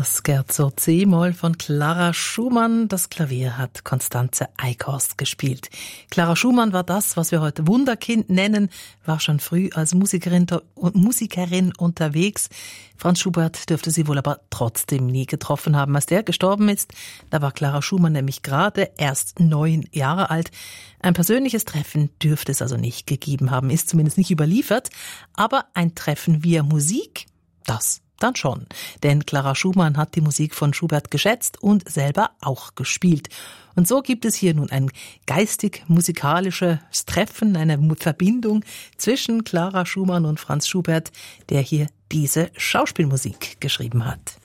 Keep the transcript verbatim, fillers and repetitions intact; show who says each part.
Speaker 1: Das Scherzo C-Moll von Clara Schumann. Das Klavier hat Constanze Eichhorst gespielt. Clara Schumann war das, was wir heute Wunderkind nennen, war schon früh als Musikerin, Musikerin unterwegs. Franz Schubert dürfte sie wohl aber trotzdem nie getroffen haben. Als der gestorben ist, da war Clara Schumann nämlich gerade erst neun Jahre alt. Ein persönliches Treffen dürfte es also nicht gegeben haben, ist zumindest nicht überliefert. Aber ein Treffen via Musik, das dann schon. Denn Clara Schumann hat die Musik von Schubert geschätzt und selber auch gespielt. Und so gibt es hier nun ein geistig-musikalisches Treffen, eine Verbindung zwischen Clara Schumann und Franz Schubert, der hier diese Schauspielmusik geschrieben hat.